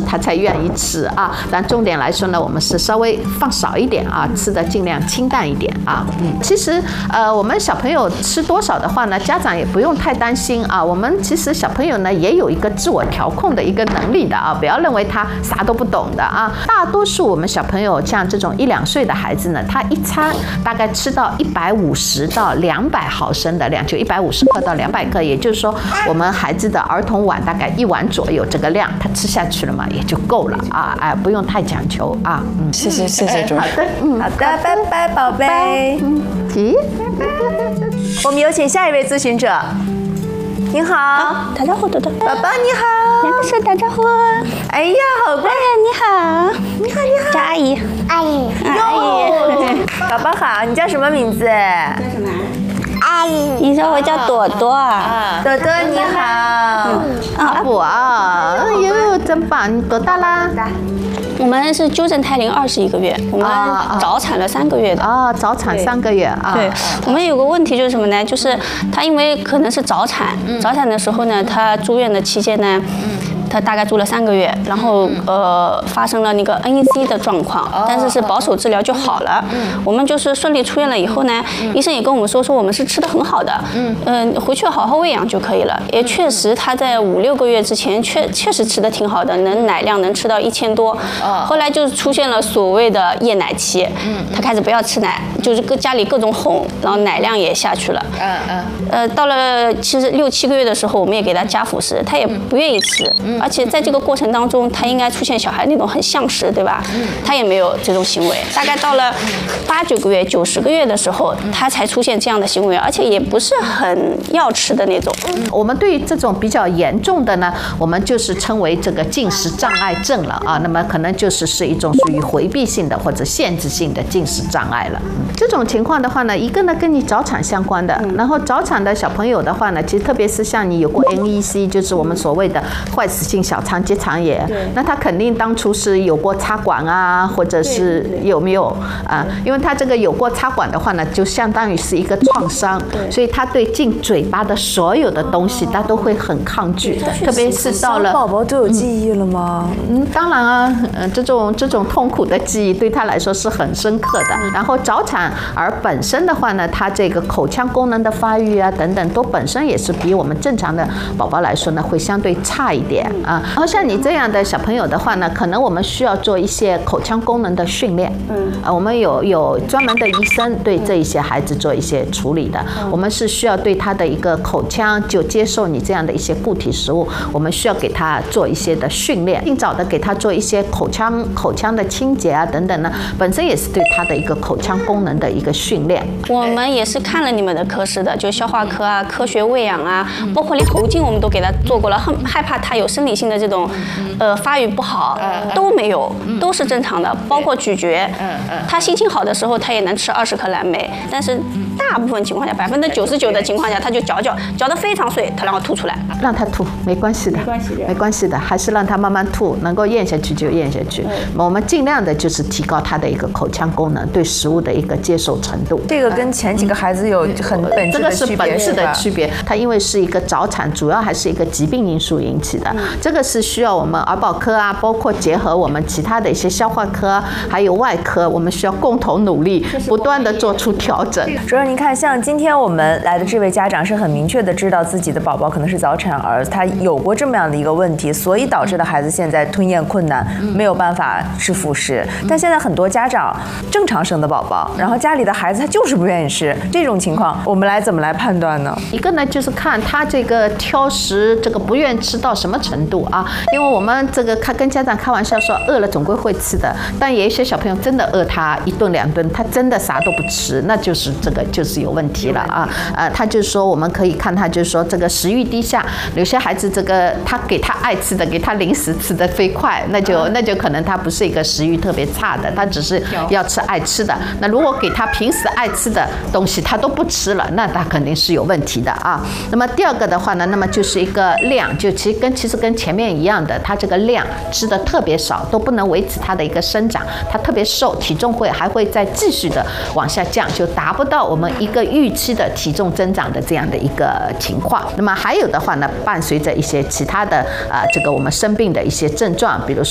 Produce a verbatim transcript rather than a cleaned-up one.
他才愿意吃啊。但重点来说呢，我们是稍微放少一点啊，吃的尽量清淡一点啊。嗯，其实呃，我们小朋友吃多少的话呢，家长也不用太担心啊。我们其实小朋友呢也有一个自我调控的一个能力的啊，不要认为他啥都不懂的啊。大多数我们小朋友像这种一两岁的孩子呢，他一餐大概吃到一百五十到两百毫升的量，就一百五十克到两百克，也就是说我们孩子的儿童碗大概一碗左右这个量，他吃下去了嘛也就够了啊，哎，不用太讲求啊。嗯， 谢谢谢谢主任。 好的，嗯， 好的，拜拜，宝贝。 嗯，咦， 我们有请下一位咨询者。您好， 打招呼，豆豆。 宝宝你好， 两个手打招呼。 哎呀，好乖呀， 你好， 你好，你好， 叫阿姨。 阿姨， 哟，宝宝好，你叫什么名字？ 叫什么？ 阿姨， 你说我叫朵朵。 朵朵你好。 阿布啊，哎呦，真棒！你多大啦？ 我们是纠正胎龄二十一个月，我们早产了三个月的。 啊，早产三个月啊。 对，我们有个问题就是什么呢？就是他因为可能是早产，早产的时候呢，他住院的期间呢。他大概住了三个月，然后呃发生了那个 N E C 的状况，但是是保守治疗就好了。我们就是顺利出院了以后呢，医生也跟我们说说我们是吃的很好的，嗯，回去好好喂养就可以了。也确实他在五六个月之前确确实吃的挺好的，能奶量能吃到一千多。后来就出现了所谓的夜奶期，他开始不要吃奶，就是各家里各种哄，然后奶量也下去了。 嗯嗯。 呃，到了其实六七个月的时候，我们也给他加辅食，他也不愿意吃。而且在这个过程当中，他应该出现小孩那种很相食，对吧？他也没有这种行为。大概到了八九个月、九十个月的时候，他才出现这样的行为，而且也不是很要吃的那种。 我们对于这种比较严重的呢，我们就是称为这个进食障碍症了啊。那么可能就是是一种属于回避性的或者限制性的进食障碍了。这种情况的话呢，一个呢跟你早产相关的，然后早产的小朋友的话呢，其实特别是像你有过 N E C， 就是我们所谓的坏死性小肠结肠炎，那他肯定当初是有过插管啊，或者是有没有啊？因为他这个有过插管的话呢，就相当于是一个创伤，所以他对进嘴巴的所有的东西，他都会很抗拒，特别是到了宝宝都有记忆了吗？ 嗯，当然啊，嗯，这种这种痛苦的记忆对他来说是很深刻的。然后早产儿本身的话呢，他这个口腔功能的发育啊等等，都本身也是比我们正常的宝宝来说呢，会相对差一点啊。然后像你这样的小朋友的话呢，可能我们需要做一些口腔功能的训练。嗯，啊，我们有有专门的医生对这一些孩子做一些处理的。我们是需要对他的一个口腔就接受你这样的一些固体食物，我们需要给他做一些的训练，尽早的给他做一些口腔口腔的清洁啊等等呢，本身也是对他的一个口腔功能的一个训练。 我们也是看了你们的科室的，就消化科啊、科学喂养啊，包括连喉镜我们都给他做过了，很害怕他有生理性的这种，呃，发育不好都没有，都是正常的，包括咀嚼。他心情好的时候，他也能吃二十克蓝莓，但是大部分情况下，百分之九十九的情况下，他就嚼嚼嚼得非常碎，他然后吐出来。 让他吐没关系的，没关系的，没关系的，还是让他慢慢吐，能够咽下去就咽下去。我们尽量的就是提高他的一个口腔功能，对食物的一个接受程度。 这个跟前几个孩子有很本质的区别， 这个是本质的区别。它因为是一个早产，主要还是一个疾病因素引起的，这个是需要我们儿保科啊，包括结合我们其他的一些消化科，还有外科，我们需要共同努力，不断的做出调整。 主任，您看，像今天我们来的这位家长是很明确的知道自己的宝宝可能是早产儿，他有过这么样的一个问题，所以导致的孩子现在吞咽困难，没有办法吃辅食。但现在很多家长正常生的宝宝，然后家里的孩子他就是不愿意吃，这种情况我们来怎么来判断呢？ 一个呢就是看他这个挑食，这个不愿吃到什么程度啊？因为我们这个开跟家长开玩笑说，饿了总归会吃的，但有一些小朋友真的饿他一顿两顿，他真的啥都不吃，那就是这个就是有问题了啊。呃，他就是说我们可以看他就是说这个食欲低下，有些孩子这个他给他爱吃的，给他零食吃的飞快，那就那就可能他不是一个食欲特别差的，他只是要吃爱吃的。那如果给他平时爱吃的东西他都不吃了，那他肯定是有问题的啊。那么第二个的话呢，那么就是一个量，就其实跟其实跟前面一样的，他这个量吃的特别少，都不能维持他的一个生长，他特别瘦，体重会还会再继续的往下降，就达不到我们一个预期的体重增长的这样的一个情况。那么还有的话呢，伴随着一些其他的啊、呃，这个我们生病的一些症状，比如说